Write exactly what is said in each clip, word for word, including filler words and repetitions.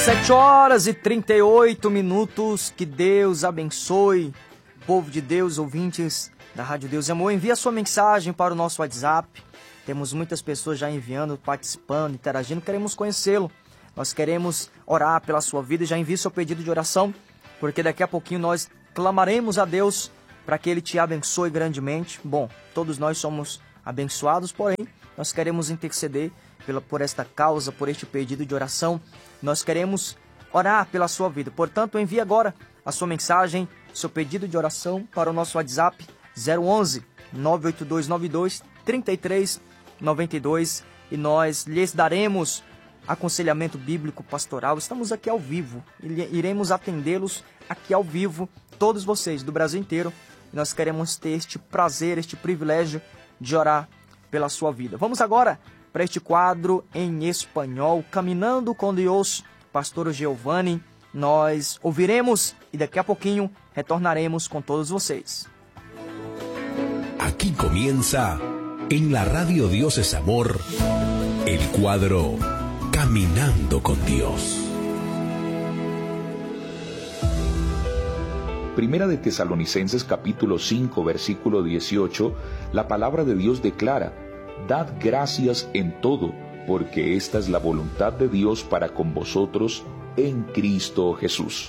Sete horas e trinta e oito minutos, que Deus abençoe, povo de Deus, ouvintes da Rádio Deus e Amor. Envie a sua mensagem para o nosso WhatsApp, temos muitas pessoas já enviando, participando, interagindo, queremos conhecê-lo. Nós queremos orar pela sua vida, já envie seu pedido de oração, porque daqui a pouquinho nós clamaremos a Deus para que Ele te abençoe grandemente. Bom, todos nós somos abençoados, porém, nós queremos interceder pela, por esta causa, por este pedido de oração. Nós queremos orar pela sua vida. Portanto, envie agora a sua mensagem, seu pedido de oração para o nosso WhatsApp zero onze, nove oito dois nove dois, três três nove dois e nós lhes daremos aconselhamento bíblico pastoral. Estamos aqui ao vivo, iremos atendê-los aqui ao vivo, todos vocês do Brasil inteiro. Nós queremos ter este prazer, este privilégio de orar pela sua vida. Vamos agora para este quadro em espanhol, Caminhando com Deus, pastor Giovanni. Nós ouviremos e daqui a pouquinho retornaremos com todos vocês. Aquí comienza, en la radio Dios es Amor, el cuadro Caminando con Dios. Primera de Tesalonicenses capítulo cinco, versículo dieciocho, la palabra de Dios declara: Dad gracias en todo, porque esta es la voluntad de Dios para con vosotros en Cristo Jesús.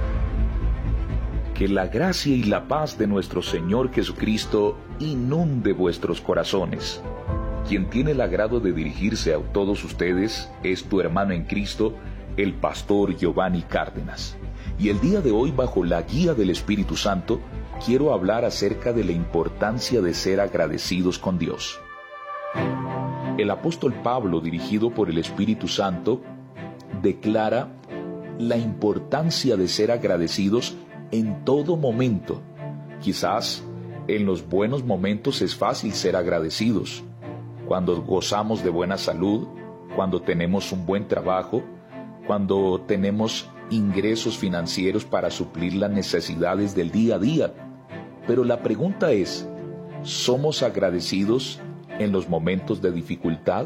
Que la gracia y la paz de nuestro Señor Jesucristo inunde vuestros corazones. Quien tiene el agrado de dirigirse a todos ustedes es tu hermano en Cristo, el pastor Giovanni Cárdenas. Y el día de hoy, bajo la guía del Espíritu Santo, quiero hablar acerca de la importancia de ser agradecidos con Dios. El apóstol Pablo, dirigido por el Espíritu Santo, declara la importancia de ser agradecidos en todo momento. Quizás en los buenos momentos es fácil ser agradecidos. Cuando gozamos de buena salud, cuando tenemos un buen trabajo, cuando tenemos ingresos financieros para suplir las necesidades del día a día. Pero la pregunta es, ¿somos agradecidos en los momentos de dificultad?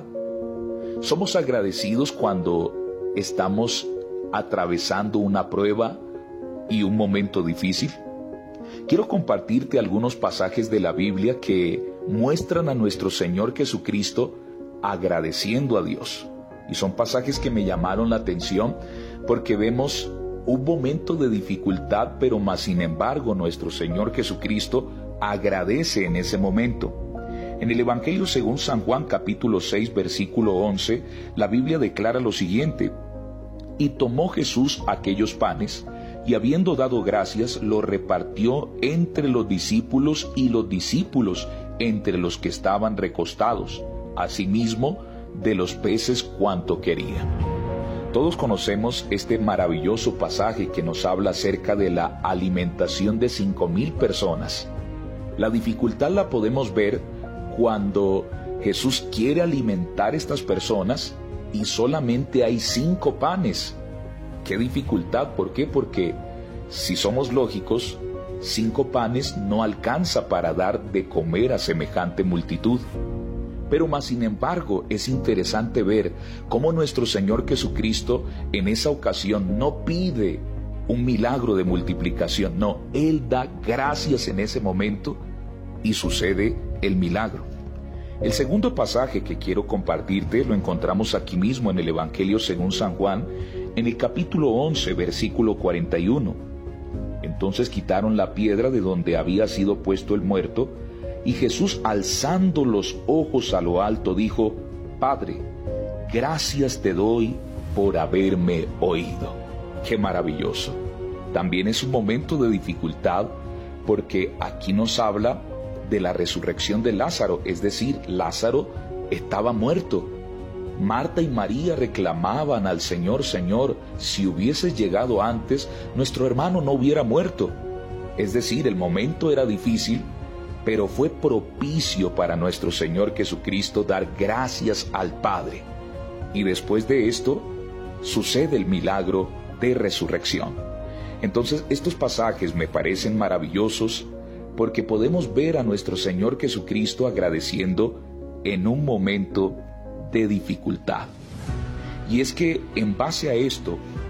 ¿Somos agradecidos cuando estamos atravesando una prueba y un momento difícil? Quiero compartirte algunos pasajes de la Biblia que muestran a nuestro Señor Jesucristo agradeciendo a Dios. Y son pasajes que me llamaron la atención porque vemos un momento de dificultad, pero más sin embargo nuestro Señor Jesucristo agradece en ese momento. En el Evangelio según San Juan capítulo seis versículo once, la Biblia declara lo siguiente: Y tomó Jesús aquellos panes, y habiendo dado gracias, los repartió entre los discípulos, y los discípulos entre los que estaban recostados, asimismo de los peces cuanto querían. Todos conocemos este maravilloso pasaje que nos habla acerca de la alimentación de cinco mil personas. La dificultad la podemos ver cuando Jesús quiere alimentar a estas personas y solamente hay cinco panes. ¿Qué dificultad? ¿Por qué? Porque si somos lógicos, cinco panes no alcanza para dar de comer a semejante multitud. Pero más sin embargo es interesante ver cómo nuestro Señor Jesucristo en esa ocasión no pide un milagro de multiplicación, no, Él da gracias en ese momento y sucede el milagro. El segundo pasaje que quiero compartirte lo encontramos aquí mismo en el Evangelio según San Juan, en el capítulo once, versículo cuarenta y uno. Entonces quitaron la piedra de donde había sido puesto el muerto, y Jesús, alzando los ojos a lo alto, dijo: Padre, gracias te doy por haberme oído. ¡Qué maravilloso! También es un momento de dificultad, porque aquí nos habla de la resurrección de Lázaro, es decir, Lázaro estaba muerto. Marta y María reclamaban al Señor: Señor, si hubieses llegado antes, nuestro hermano no hubiera muerto. Es decir, el momento era difícil, pero fue propicio para nuestro Señor Jesucristo dar gracias al Padre. Y después de esto, sucede el milagro de resurrección. Entonces, estos pasajes me parecen maravillosos porque podemos ver a nuestro Señor Jesucristo agradeciendo en un momento de dificultad. Y es que en base a esto,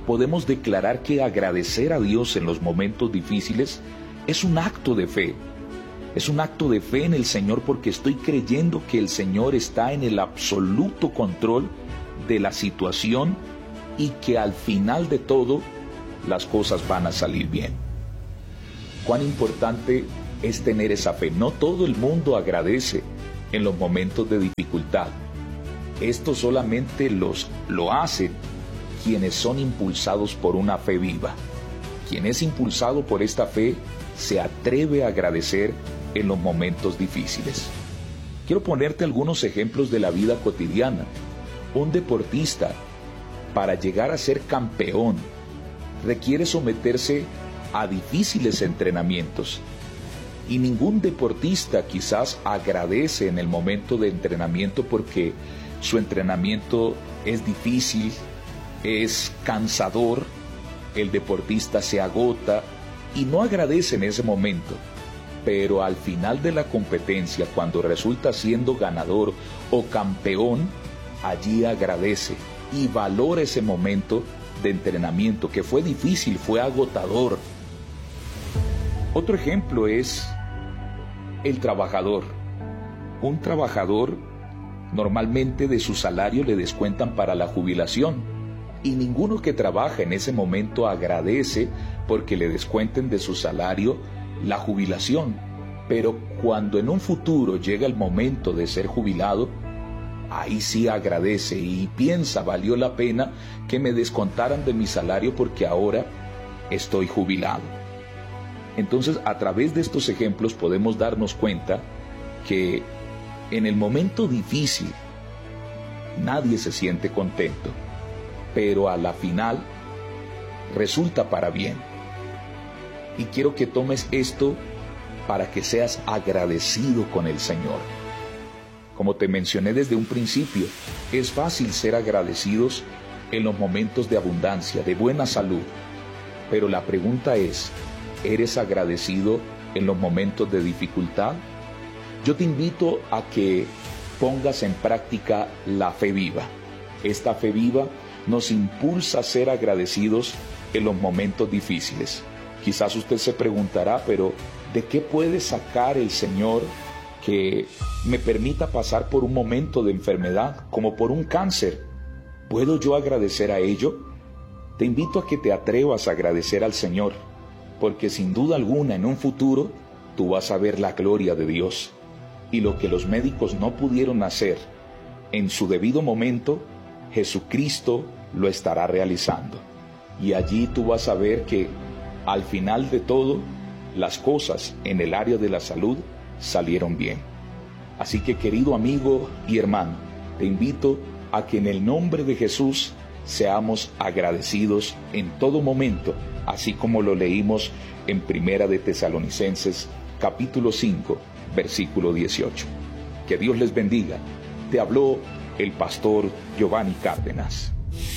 podemos declarar que agradecer a Dios en los momentos difíciles es un acto de fe. Es un acto de fe en el Señor porque estoy creyendo que el Señor está en el absoluto control de la situación y que al final de todo las cosas van a salir bien. Cuán importante es tener esa fe. No todo el mundo agradece en los momentos de dificultad. Esto solamente los, lo hacen quienes son impulsados por una fe viva. Quien es impulsado por esta fe se atreve a agradecer en los momentos difíciles. Quiero ponerte algunos ejemplos de la vida cotidiana. Un deportista, para llegar a ser campeón, requiere someterse a difíciles entrenamientos. Y ningún deportista quizás agradece en el momento de entrenamiento porque su entrenamiento es difícil, es cansador, el deportista se agota y no agradece en ese momento. Pero al final de la competencia, cuando resulta siendo ganador o campeón, allí agradece y valora ese momento de entrenamiento que fue difícil, fue agotador. Otro ejemplo es el trabajador. Un trabajador normalmente de su salario le descuentan para la jubilación y ninguno que trabaja en ese momento agradece porque le descuenten de su salario la jubilación. Pero cuando en un futuro llega el momento de ser jubilado, ahí sí agradece y piensa, valió la pena que me descontaran de mi salario porque ahora estoy jubilado. Entonces, a través de estos ejemplos podemos darnos cuenta que en el momento difícil nadie se siente contento, pero a la final resulta para bien. Y quiero que tomes esto para que seas agradecido con el Señor. Como te mencioné desde un principio, es fácil ser agradecidos en los momentos de abundancia, de buena salud. Pero la pregunta es, ¿eres agradecido en los momentos de dificultad? Yo te invito a que pongas en práctica la fe viva. Esta fe viva nos impulsa a ser agradecidos en los momentos difíciles. Quizás usted se preguntará, pero ¿de qué puede sacar el Señor que me permita pasar por un momento de enfermedad, como por un cáncer? ¿Puedo yo agradecer a ello? Te invito a que te atrevas a agradecer al Señor, porque sin duda alguna en un futuro tú vas a ver la gloria de Dios. Y lo que los médicos no pudieron hacer en su debido momento, Jesucristo lo estará realizando. Y allí tú vas a ver que al final de todo, las cosas en el área de la salud salieron bien. Así que, querido amigo y hermano, te invito a que en el nombre de Jesús seamos agradecidos en todo momento, así como lo leímos en Primera de Tesalonicenses, capítulo cinco, versículo dieciocho. Que Dios les bendiga. Te habló el pastor Giovanni Cárdenas.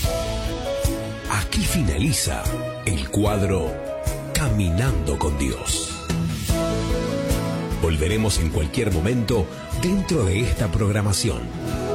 Aquí finaliza el cuadro Caminando con Dios. Volveremos en cualquier momento dentro de esta programación.